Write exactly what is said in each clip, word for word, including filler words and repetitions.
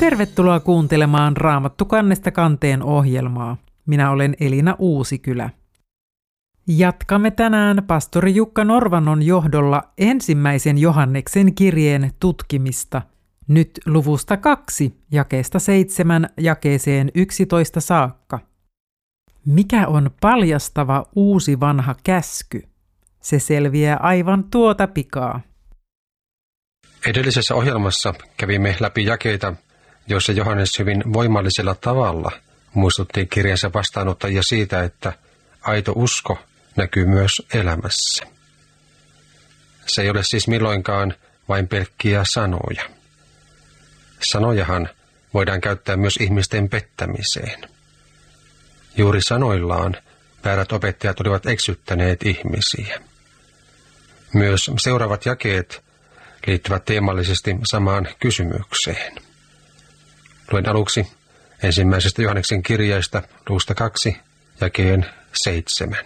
Tervetuloa kuuntelemaan Raamattu kannesta kanteen ohjelmaa. Minä olen Elina Uusikylä. Jatkamme tänään pastori Jukka Norvannon johdolla ensimmäisen Johanneksen kirjeen tutkimista, nyt luvusta kaksi, jakeesta seitsemän jakeeseen yksitoista saakka. Mikä on paljastava uusi vanha käsky? Se selviää aivan tuota pikaa. Edellisessä ohjelmassa kävimme läpi jakeita, joissa Johannes hyvin voimallisella tavalla muistutti kirjansa vastaanottajia siitä, että aito usko näkyy myös elämässä. Se ei ole siis milloinkaan vain pelkkiä sanoja. Sanojahan voidaan käyttää myös ihmisten pettämiseen. Juuri sanoillaan väärät opettajat olivat eksyttäneet ihmisiä. Myös seuraavat jakeet liittyvät teemallisesti samaan kysymykseen. Luen aluksi ensimmäisestä Johanneksen kirjeestä luvusta kaksi, jakeen seitsemän.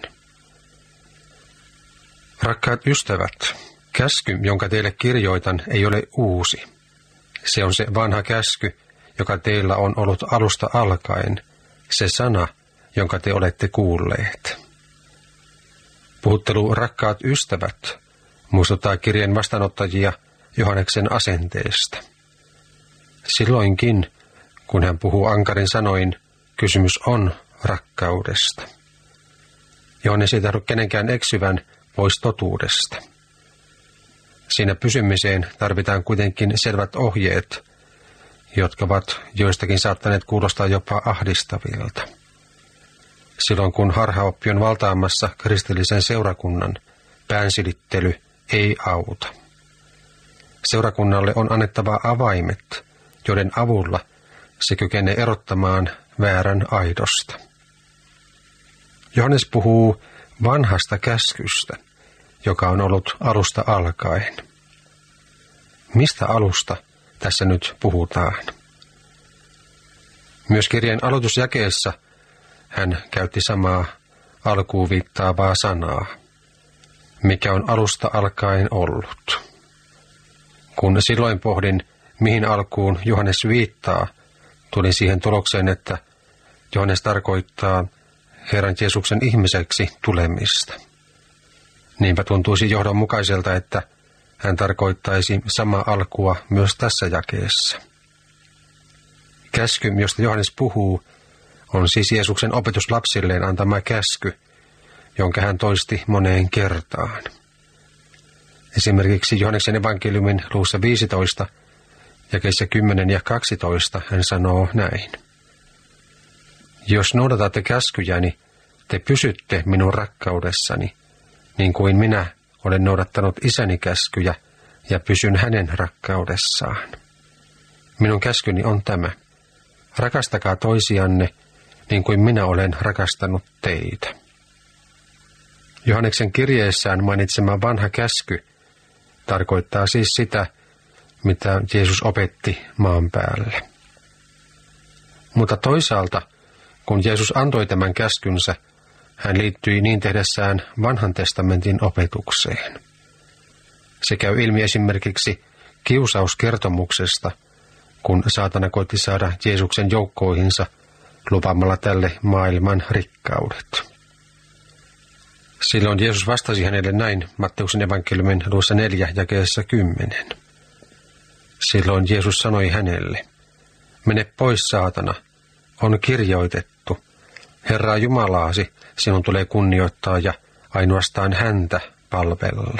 Rakkaat ystävät, käsky, jonka teille kirjoitan, ei ole uusi. Se on se vanha käsky, joka teillä on ollut alusta alkaen, se sana, jonka te olette kuulleet. Puhuttelu rakkaat ystävät muistuttaa kirjeen vastaanottajia Johanneksen asenteesta. Silloinkin, kun hän puhuu ankarin sanoin, kysymys on rakkaudesta. Johannes ei tahdo kenenkään eksyvän pois totuudesta. Siinä pysymiseen tarvitaan kuitenkin selvät ohjeet, jotka ovat joistakin saattaneet kuulostaa jopa ahdistavilta. Silloin kun harhaoppi on valtaamassa kristillisen seurakunnan, päänsilittely ei auta. Seurakunnalle on annettava avaimet, joiden avulla se kykenee erottamaan väärän aidosta. Johannes puhuu vanhasta käskystä, joka on ollut alusta alkaen. Mistä alusta tässä nyt puhutaan? Myös kirjeen aloitusjakeessa hän käytti samaa alkuun viittaavaa sanaa, mikä on alusta alkaen ollut. Kun silloin pohdin, mihin alkuun Johannes viittaa, tulin siihen tulokseen, että Johannes tarkoittaa Herran Jeesuksen ihmiseksi tulemista. Niinpä tuntuisi johdonmukaiselta, että hän tarkoittaisi samaa alkua myös tässä jakeessa. Käsky, josta Johannes puhuu, on siis Jeesuksen opetus lapsilleen antama käsky, jonka hän toisti moneen kertaan. Esimerkiksi Johanneksen evankeliumin luvussa viisitoista, jakeissa kymmenen ja kaksitoista hän sanoo näin. Jos noudatatte käskyjäni, te pysytte minun rakkaudessani, niin kuin minä olen noudattanut isäni käskyjä ja pysyn hänen rakkaudessaan. Minun käskyni on tämä. Rakastakaa toisianne, niin kuin minä olen rakastanut teitä. Johanneksen kirjeessään mainitsema vanha käsky tarkoittaa siis sitä, mitä Jeesus opetti maan päällä. Mutta toisaalta, kun Jeesus antoi tämän käskynsä, hän liittyi niin tehdessään vanhan testamentin opetukseen. Se käy ilmi esimerkiksi kiusauskertomuksesta, kun saatana koitti saada Jeesuksen joukkoihinsa lupaamalla tälle maailman rikkaudet. Silloin Jeesus vastasi hänelle näin Matteuksen evankeliumin luvussa neljä jakeessa kymmenen. Silloin Jeesus sanoi hänelle, mene pois saatana, on kirjoitettu, Herraa Jumalaasi sinun tulee kunnioittaa ja ainoastaan häntä palvella.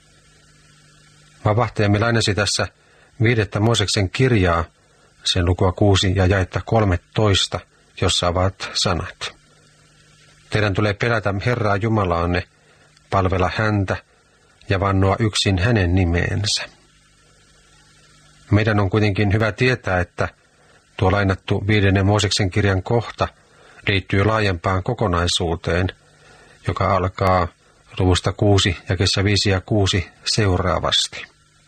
Vapahtajamme lainasi tässä viidettä Mooseksen kirjaa, sen lukua kuusi ja jaetta kolmetoista, jossa ovat sanat. Teidän tulee pelätä Herraa Jumalaanne, palvella häntä ja vannoa yksin hänen nimeensä. Meidän on kuitenkin hyvä tietää, että tuo lainattu viidennen Mooseksen kirjan kohta liittyy laajempaan kokonaisuuteen, joka alkaa luvusta kuusi jakeessa viisi ja kuusi seuraavasti.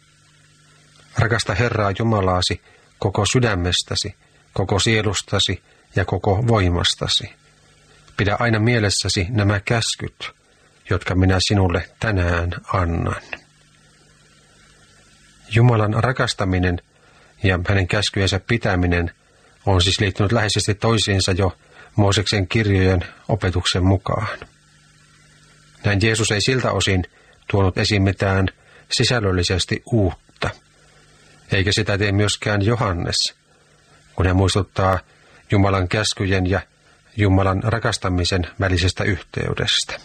Rakasta Herraa Jumalaasi koko sydämestäsi, koko sielustasi ja koko voimastasi. Pidä aina mielessäsi nämä käskyt, jotka minä sinulle tänään annan. Jumalan rakastaminen ja hänen käskyjensä pitäminen on siis liittynyt läheisesti toisiinsa jo Mooseksen kirjojen opetuksen mukaan. Näin Jeesus ei siltä osin tuonut esiin mitään sisällöllisesti uutta, eikä sitä tee myöskään Johannes, kun hän muistuttaa Jumalan käskyjen ja Jumalan rakastamisen välisestä yhteydestä.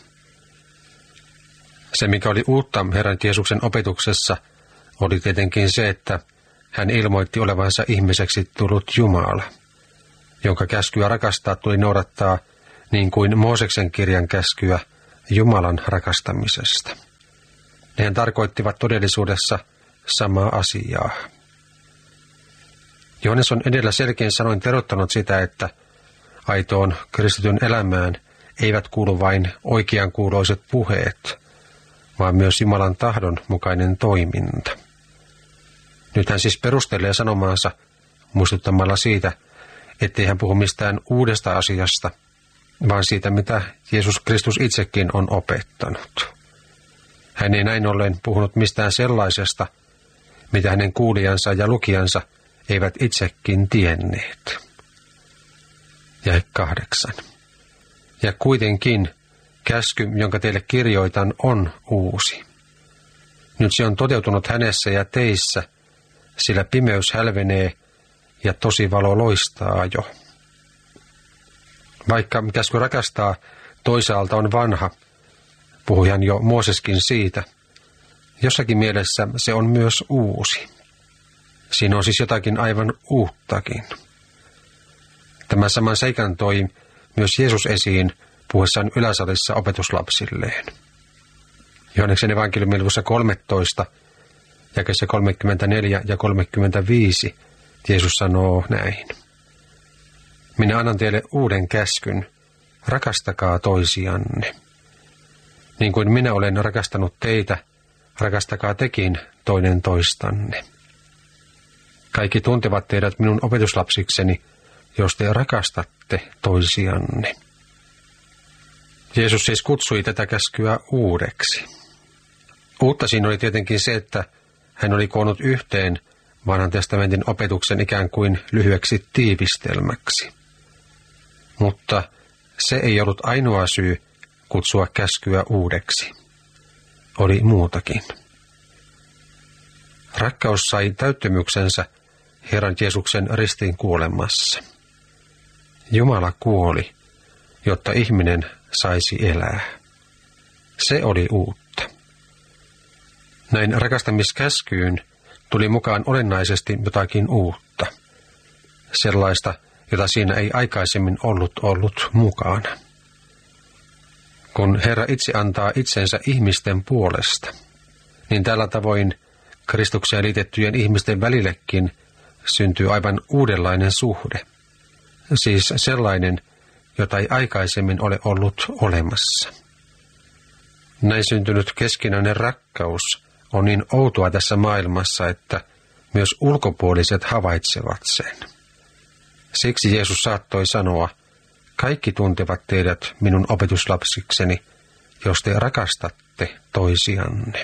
Se, mikä oli uutta Herran Jeesuksen opetuksessa, oli tietenkin se, että hän ilmoitti olevansa ihmiseksi tullut Jumala, jonka käskyä rakastaa tuli noudattaa niin kuin Mooseksen kirjan käskyä Jumalan rakastamisesta. Nehän tarkoittivat todellisuudessa samaa asiaa. Johannes on edellä selkein sanoin terottanut sitä, että aitoon kristityn elämään eivät kuulu vain oikeankuuloiset puheet, vaan myös Jumalan tahdon mukainen toiminta. Nyt hän siis perustelee sanomaansa muistuttamalla siitä, ettei hän puhu mistään uudesta asiasta, vaan siitä, mitä Jeesus Kristus itsekin on opettanut. Hän ei näin ollen puhunut mistään sellaisesta, mitä hänen kuulijansa ja lukijansa eivät itsekin tienneet. Jae kahdeksan. Ja kuitenkin käsky, jonka teille kirjoitan, on uusi. Nyt se on toteutunut hänessä ja teissä, sillä pimeys hälvenee ja tosi valo loistaa jo. Vaikka käsky rakastaa toisaalta on vanha, puhui hän jo Mooseskin siitä, jossakin mielessä se on myös uusi. Siinä on siis jotakin aivan uuttakin. Tämän saman seikan toi myös Jeesus esiin puhuessaan yläsalissa opetuslapsilleen. Johanneksen evankeliumin luvussa kolmetoista, jakeissa kolmekymmentäneljä ja kolmekymmentäviisi, Jeesus sanoo näin. Minä annan teille uuden käskyn, rakastakaa toisianne. Niin kuin minä olen rakastanut teitä, rakastakaa tekin toinen toistanne. Kaikki tuntevat teidät minun opetuslapsikseni, jos te rakastatte toisianne. Jeesus siis kutsui tätä käskyä uudeksi. Uutta siinä oli tietenkin se, että hän oli koonnut yhteen vanhan testamentin opetuksen ikään kuin lyhyeksi tiivistelmäksi. Mutta se ei ollut ainoa syy kutsua käskyä uudeksi. Oli muutakin. Rakkaus sai täyttymyksensä Herran Jeesuksen ristiin kuolemassa. Jumala kuoli, jotta ihminen saisi elää. Se oli uutta. Näin rakastamiskäskyyn tuli mukaan olennaisesti jotakin uutta. Sellaista, jota siinä ei aikaisemmin ollut ollut mukana. Kun Herra itse antaa itsensä ihmisten puolesta, niin tällä tavoin Kristukseen liitettyjen ihmisten välillekin syntyy aivan uudenlainen suhde. Siis sellainen, jota ei aikaisemmin ole ollut olemassa. Näin syntynyt keskinäinen rakkaus on niin outoa tässä maailmassa, että myös ulkopuoliset havaitsevat sen. Siksi Jeesus saattoi sanoa, kaikki tuntevat teidät minun opetuslapsikseni, jos te rakastatte toisianne.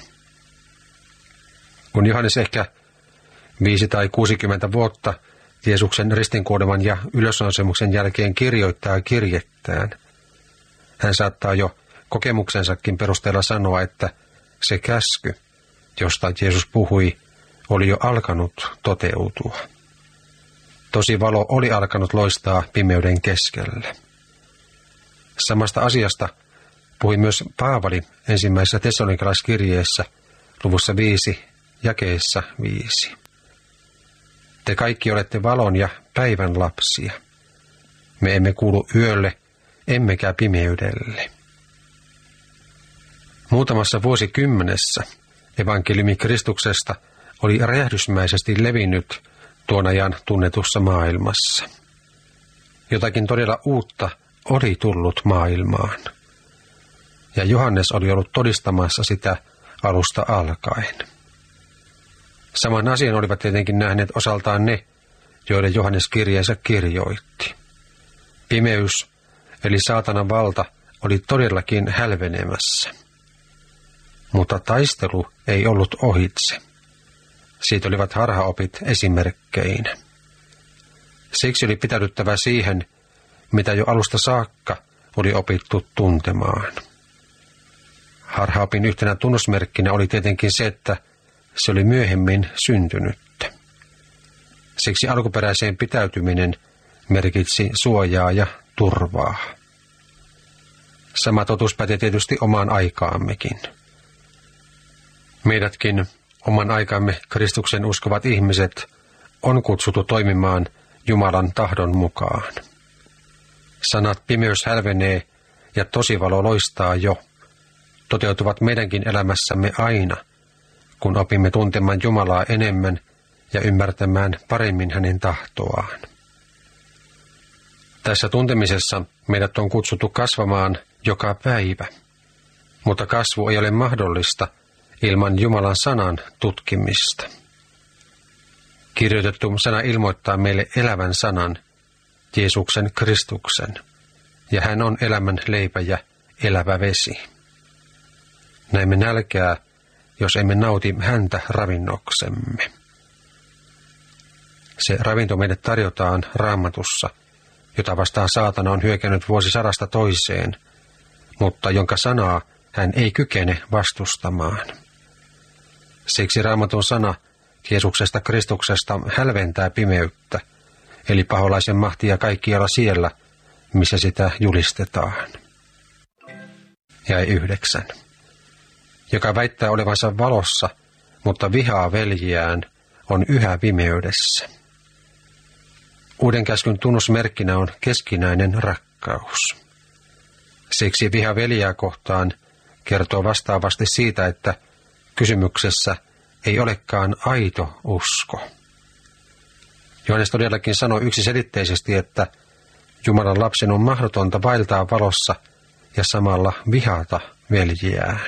Kun Johannes ehkä viisi tai kuusikymmentä vuotta Jeesuksen ristinkuoleman ja ylösnousemuksen jälkeen kirjoittaa kirjettään, hän saattaa jo kokemuksensakin perusteella sanoa, että se käsky, josta Jeesus puhui, oli jo alkanut toteutua. Tosi valo oli alkanut loistaa pimeyden keskellä. Samasta asiasta puhui myös Paavali ensimmäisessä tessalonikalaiskirjeessä luvussa viisi, jakeessa viisi. Te kaikki olette valon ja päivän lapsia. Me emme kuulu yölle, emmekä pimeydelle. Muutamassa vuosikymmenessä evankeliumi Kristuksesta oli räjähdysmäisesti levinnyt tuon ajan tunnetussa maailmassa. Jotakin todella uutta oli tullut maailmaan. Ja Johannes oli ollut todistamassa sitä alusta alkaen. Saman asian olivat tietenkin nähneet osaltaan ne, joille Johannes kirjeensä kirjoitti. Pimeys, eli saatanan valta, oli todellakin hälvenemässä. Mutta taistelu ei ollut ohitse. siitä olivat harhaopit esimerkkeinä. Siksi oli pitäydyttävä siihen, mitä jo alusta saakka oli opittu tuntemaan. Harhaopin yhtenä tunnusmerkkinä oli tietenkin se, että se oli myöhemmin syntynyttä. Siksi alkuperäiseen pitäytyminen merkitsi suojaa ja turvaa. Sama totuus pätee tietysti omaan aikaammekin. Meidätkin oman aikamme Kristuksen uskovat ihmiset on kutsuttu toimimaan Jumalan tahdon mukaan. Sanat pimeys hälvenee ja tosivalo loistaa jo toteutuvat meidänkin elämässämme aina, kun opimme tuntemaan Jumalaa enemmän ja ymmärtämään paremmin hänen tahtoaan. Tässä tuntemisessa meidät on kutsuttu kasvamaan joka päivä, mutta kasvu ei ole mahdollista ilman Jumalan sanan tutkimista. Kirjoitettu sana ilmoittaa meille elävän sanan, Jeesuksen Kristuksen, ja hän on elämän leipä ja elävä vesi. Näemme nälkää, jos emme nauti häntä ravinnoksemme. Se ravinto meille tarjotaan Raamatussa, jota vastaan saatana on hyökännyt vuosisadasta toiseen, mutta jonka sanaa hän ei kykene vastustamaan. Siksi Raamatun sana Jeesuksesta Kristuksesta hälventää pimeyttä, eli paholaisen mahtia kaikkialla siellä, missä sitä julistetaan. Jäi yhdeksän. Joka väittää olevansa valossa, mutta vihaa veljiään, on yhä pimeydessä. Uuden käskyn tunnusmerkkinä on keskinäinen rakkaus. Siksi viha veljeä kohtaan kertoo vastaavasti siitä, että kysymyksessä ei olekaan aito usko. Johannes todellakin sanoi yksiselitteisesti, että Jumalan lapsen on mahdotonta vaeltaa valossa ja samalla vihata veljiään.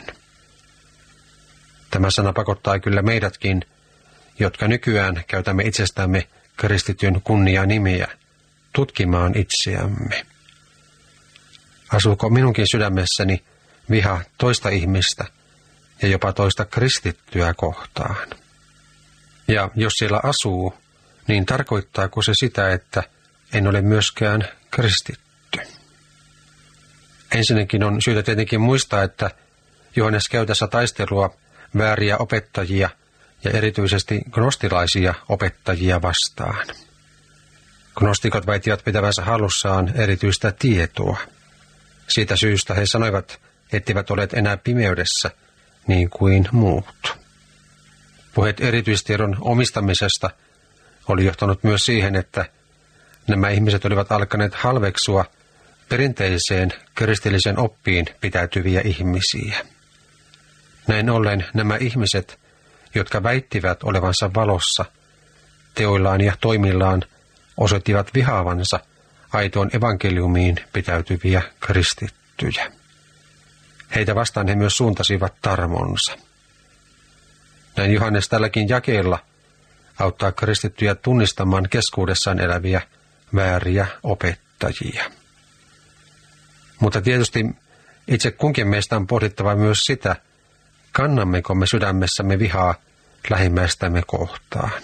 Tämä sana pakottaa kyllä meidätkin, jotka nykyään käytämme itsestämme kristityn kunnianimiä, tutkimaan itseämme. Asuuko minunkin sydämessäni viha toista ihmistä ja jopa toista kristittyä kohtaan? Ja jos siellä asuu, niin tarkoittaako se sitä, että en ole myöskään kristitty? Ensinnäkin on syytä tietenkin muistaa, että Johannes käy tässä taistelua vääriä opettajia ja erityisesti gnostilaisia opettajia vastaan. Gnostikot väittivät pitävänsä hallussaan erityistä tietoa. Siitä syystä he sanoivat, etteivät olleet enää pimeydessä niin kuin muut. Puheet erityistiedon omistamisesta oli johtanut myös siihen, että nämä ihmiset olivat alkaneet halveksua perinteiseen kristillisen oppiin pitäytyviä ihmisiä. Näin ollen nämä ihmiset, jotka väittivät olevansa valossa, teoillaan ja toimillaan osoittivat vihaavansa aitoon evankeliumiin pitäytyviä kristittyjä. Heitä vastaan he myös suuntasivat tarmonsa. Näin Johannes tälläkin jakeella auttaa kristittyjä tunnistamaan keskuudessaan eläviä vääriä opettajia. Mutta tietysti itse kunkin meistä on pohdittava myös sitä, kannammeko me sydämessämme vihaa lähimmäistämme kohtaan.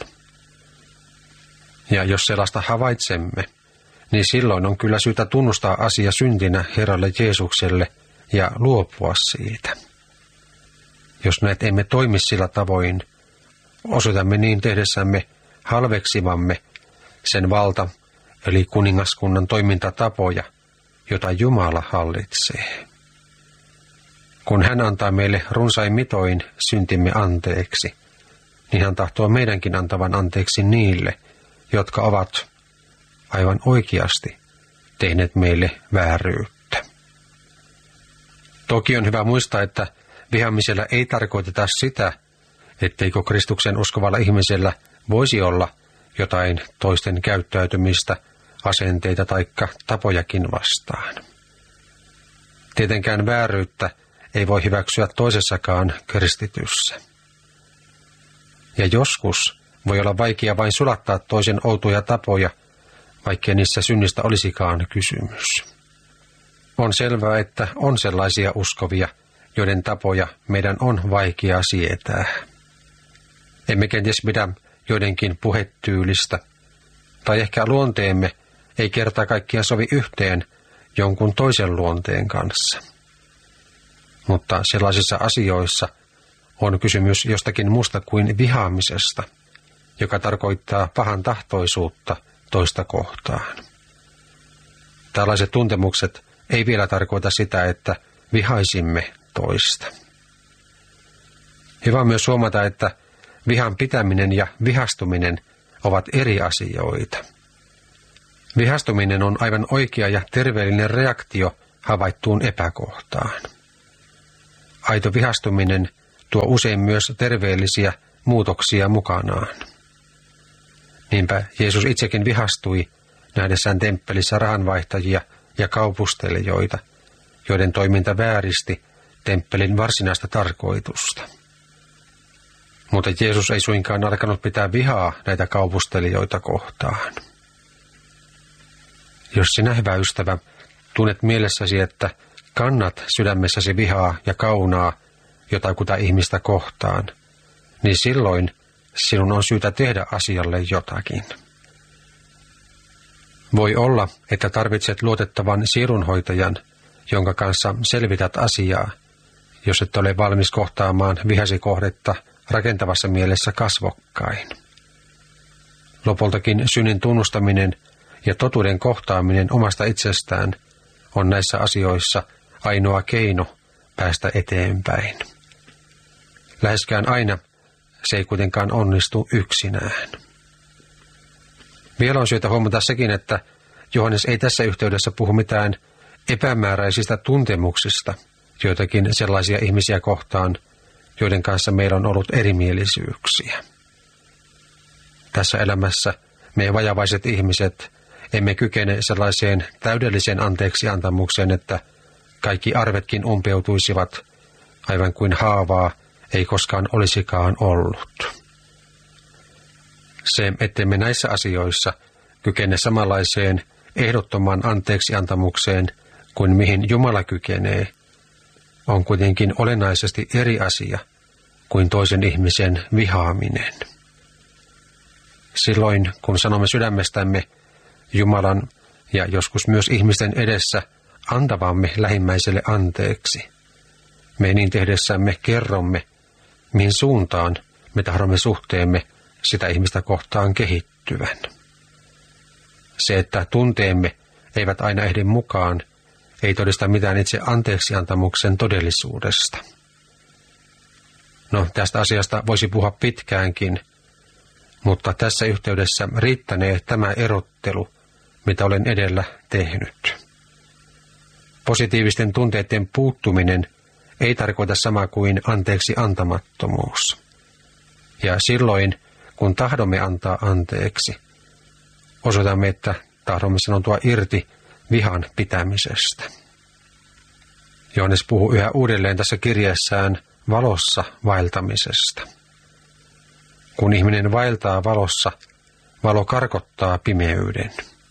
Ja jos sellaista havaitsemme, niin silloin on kyllä syytä tunnustaa asia syntinä Herralle Jeesukselle ja luopua siitä. Jos näet emme toimi sillä tavoin, osoitamme niin tehdessämme halveksivamme sen valta, eli kuningaskunnan toimintatapoja, jota Jumala hallitsee. Kun hän antaa meille runsain mitoin syntimme anteeksi, niin hän tahtoo meidänkin antavan anteeksi niille, jotka ovat aivan oikeasti tehneet meille vääryyttä. Toki on hyvä muistaa, että vihaamisella ei tarkoiteta sitä, etteikö Kristuksen uskovalla ihmisellä voisi olla jotain toisten käyttäytymistä, asenteita tai tapojakin vastaan. Tietenkään vääryyttä ei voi hyväksyä toisessakaan kristityssä. Ja joskus voi olla vaikea vain sulattaa toisen outoja tapoja, vaikkei niissä synnistä olisikaan kysymys. On selvää, että on sellaisia uskovia, joiden tapoja meidän on vaikea sietää. Emme kenties pidä joidenkin puhetyylistä, tai ehkä luonteemme ei kerta kaikkiaan sovi yhteen jonkun toisen luonteen kanssa. Mutta sellaisissa asioissa on kysymys jostakin muusta kuin vihaamisesta, joka tarkoittaa pahan tahtoisuutta toista kohtaan. Tällaiset tuntemukset ei vielä tarkoita sitä, että vihaisimme toista. Hyvä on myös huomata, että vihan pitäminen ja vihastuminen ovat eri asioita. Vihastuminen on aivan oikea ja terveellinen reaktio havaittuun epäkohtaan. Aito vihastuminen tuo usein myös terveellisiä muutoksia mukanaan. Niinpä Jeesus itsekin vihastui nähdessään temppelissä rahanvaihtajia ja kaupustelijoita, joiden toiminta vääristi temppelin varsinaista tarkoitusta. Mutta Jeesus ei suinkaan alkanut pitää vihaa näitä kaupustelijoita kohtaan. Jos sinä, hyvä ystävä, tunnet mielessäsi, että kannat sydämessäsi vihaa ja kaunaa jotakuta ihmistä kohtaan, niin silloin sinun on syytä tehdä asialle jotakin. Voi olla, että tarvitset luotettavan sielunhoitajan, jonka kanssa selvität asiaa, jos et ole valmis kohtaamaan vihasi kohdetta rakentavassa mielessä kasvokkain. Lopultakin synnin tunnustaminen ja totuuden kohtaaminen omasta itsestään on näissä asioissa ainoa keino päästä eteenpäin. Läheskään aina se ei kuitenkaan onnistu yksinään. Vielä on syytä huomata sekin, että Johannes ei tässä yhteydessä puhu mitään epämääräisistä tuntemuksista joitakin sellaisia ihmisiä kohtaan, joiden kanssa meillä on ollut erimielisyyksiä. Tässä elämässä me vajavaiset ihmiset emme kykene sellaiseen täydelliseen anteeksiantamukseen, että kaikki arvetkin umpeutuisivat, aivan kuin haavaa ei koskaan olisikaan ollut. Se, ettemme näissä asioissa kykene samanlaiseen ehdottomaan anteeksiantamukseen kuin mihin Jumala kykenee, on kuitenkin olennaisesti eri asia kuin toisen ihmisen vihaaminen. Silloin, kun sanomme sydämestämme Jumalan ja joskus myös ihmisten edessä antavamme lähimmäiselle anteeksi, me niin tehdessämme kerromme, mihin suuntaan me tahdomme suhteemme sitä ihmistä kohtaan kehittyvän. Se, että tunteemme eivät aina ehdi mukaan, ei todista mitään itse anteeksiantamuksen todellisuudesta. No, tästä asiasta voisi puhua pitkäänkin, mutta tässä yhteydessä riittänee tämä erottelu, mitä olen edellä tehnyt. Positiivisten tunteiden puuttuminen ei tarkoita sama kuin anteeksi antamattomuus. Ja silloin, kun tahdomme antaa anteeksi, osoitamme, että tahdomme sanoutua irti vihan pitämisestä. Johannes puhuu yhä uudelleen tässä kirjeessään valossa vaeltamisesta. Kun ihminen vaeltaa valossa, valo karkottaa pimeyden.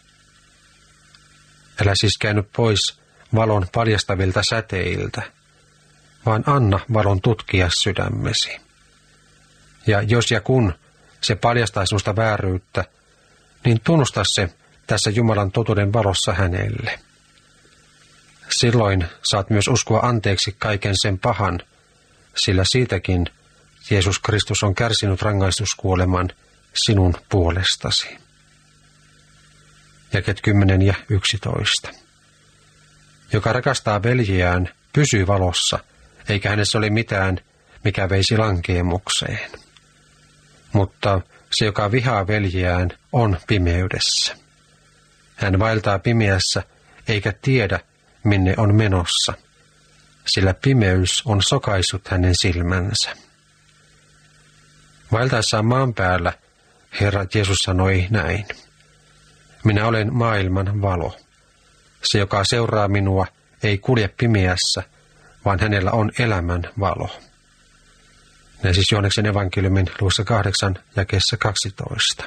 Älä siis käänny pois valon paljastavilta säteiltä, vaan anna valon tutkia sydämesi. Ja jos ja kun se paljastaa sinusta vääryyttä, niin tunnusta se tässä Jumalan totuuden valossa hänelle. Silloin saat myös uskoa anteeksi kaiken sen pahan, sillä siitäkin Jeesus Kristus on kärsinyt rangaistuskuoleman sinun puolestasi. Jakeet kymmenen ja yksitoista. Joka rakastaa veljeään, pysyy valossa, eikä hänessä ole mitään, mikä veisi lankeemukseen. Mutta se, joka vihaa veljeään, on pimeydessä. Hän vaeltaa pimeässä, eikä tiedä, minne on menossa, sillä pimeys on sokaissut hänen silmänsä. Vaeltaessaan maan päällä Herra Jeesus sanoi näin: minä olen maailman valo. Se, joka seuraa minua, ei kulje pimeässä, vaan hänellä on elämän valo. Näin siis Johanneksen evankeliumin luvussa kahdeksan jakeessa kaksitoista.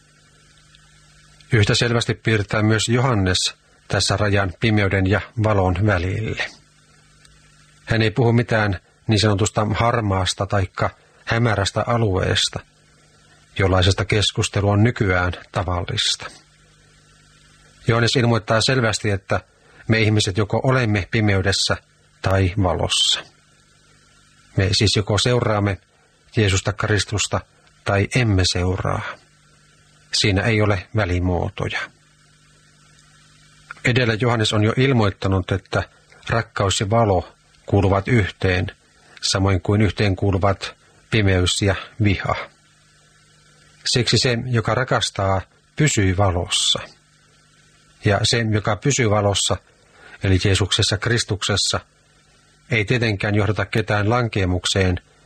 Yhtä selvästi piirtää myös Johannes tässä rajan pimeyden ja valon välille. Hän ei puhu mitään niin sanotusta harmaasta taikka hämärästä alueesta, jollaisesta keskustelu on nykyään tavallista. Johannes ilmoittaa selvästi, että me ihmiset joko olemme pimeydessä tai valossa. Me siis joko seuraamme Jeesusta Kristusta tai emme seuraa. Siinä ei ole välimuotoja. Edellä Johannes on jo ilmoittanut, että rakkaus ja valo kuuluvat yhteen, samoin kuin yhteen kuuluvat pimeys ja viha. Siksi se, joka rakastaa, pysyy valossa. Ja se, joka pysyy valossa, eli Jeesuksessa Kristuksessa, ei tietenkään johdata ketään lankeemukseen,